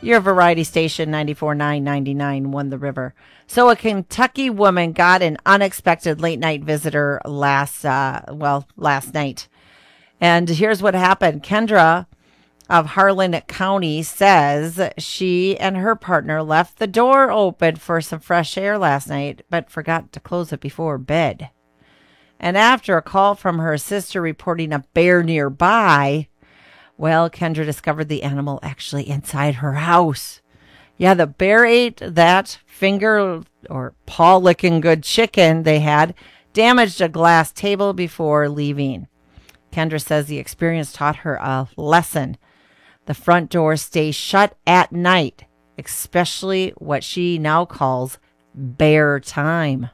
Your variety station 94.999 won the river. So a Kentucky woman got an unexpected late night visitor last night. And here's what happened. Kendra of Harlan County says she and her partner left the door open for some fresh air last night, but forgot to close it before bed. And after a call from her sister reporting a bear nearby, well, Kendra discovered the animal actually inside her house. Yeah, the bear ate that finger or paw licking good chicken they had, damaged a glass table before leaving. Kendra says the experience taught her a lesson. The front door stays shut at night, especially what she now calls bear time.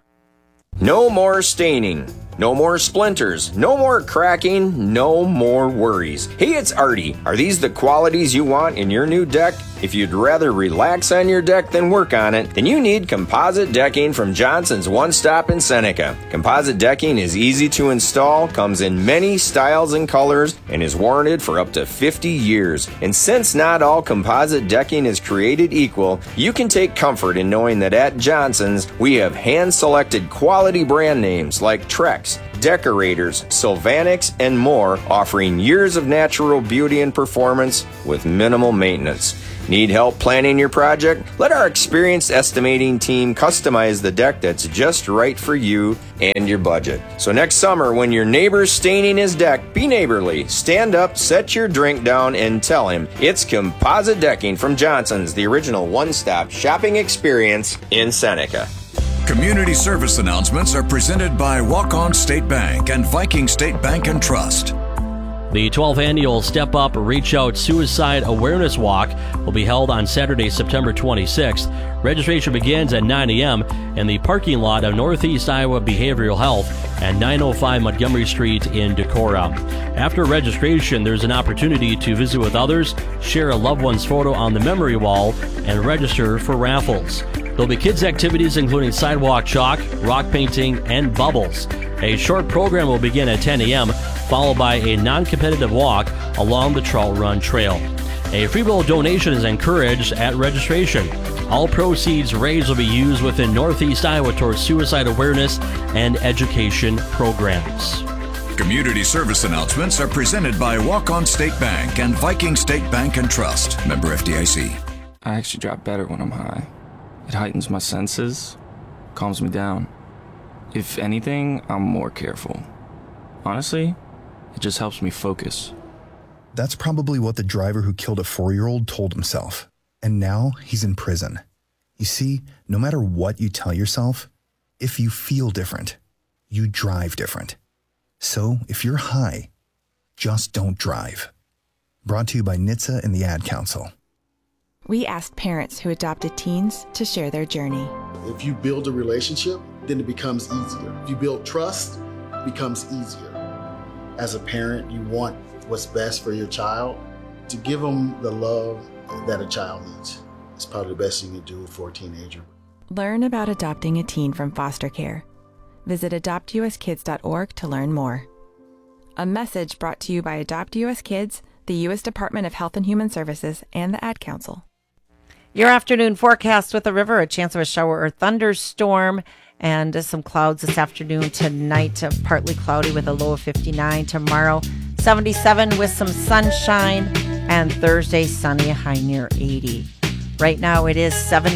No more staining, no more splinters, no more cracking, no more worries. Hey, it's Artie. Are these the qualities you want in your new deck? If you'd rather relax on your deck than work on it, then you need composite decking from Johnson's One Stop in Seneca. Composite decking is easy to install, comes in many styles and colors, and is warranted for up to 50 years. And since not all composite decking is created equal, you can take comfort in knowing that at Johnson's, we have hand-selected quality brand names like Trex, Decorators, Sylvanix, and more, offering years of natural beauty and performance with minimal maintenance. Need help planning your project? Let our experienced estimating team customize the deck that's just right for you and your budget. So next summer, when your neighbor's staining his deck, be neighborly. Stand up, set your drink down, and tell him it's composite decking from Johnson's, the original one-stop shopping experience in Seneca. Community service announcements are presented by Walk-On State Bank and Viking State Bank and Trust. The 12th annual Step Up Reach Out Suicide Awareness Walk will be held on Saturday, September 26th. Registration begins at 9 a.m. in the parking lot of Northeast Iowa Behavioral Health at 905 Montgomery Street in Decorah. After registration, there's an opportunity to visit with others, share a loved one's photo on the memory wall, and register for raffles. There'll be kids' activities including sidewalk chalk, rock painting, and bubbles. A short program will begin at 10 a.m., followed by a non-competitive walk along the Trout Run Trail. A free will donation is encouraged at registration. All proceeds raised will be used within Northeast Iowa towards suicide awareness and education programs. Community service announcements are presented by Walk-On State Bank and Viking State Bank and Trust. Member FDIC. I actually drop better when I'm high. It heightens my senses, calms me down. If anything, I'm more careful. Honestly, it just helps me focus. That's probably what the driver who killed a 4-year-old told himself. And now he's in prison. You see, no matter what you tell yourself, if you feel different, you drive different. So if you're high, just don't drive. Brought to you by NHTSA and the Ad Council. We asked parents who adopted teens to share their journey. If you build a relationship, then it becomes easier. If you build trust, it becomes easier. As a parent, you want what's best for your child. To give them the love that a child needs is probably the best you can do for a teenager. Learn about adopting a teen from foster care. Visit adoptuskids.org to learn more. A message brought to you by Adopt US Kids, the U.S. Department of Health and Human Services, and the Ad Council. Your afternoon forecast with the river, a chance of a shower or thunderstorm, and some clouds this afternoon. Tonight, partly cloudy with a low of 59. Tomorrow, 77 with some sunshine, and Thursday, sunny, a high near 80. Right now, it is 7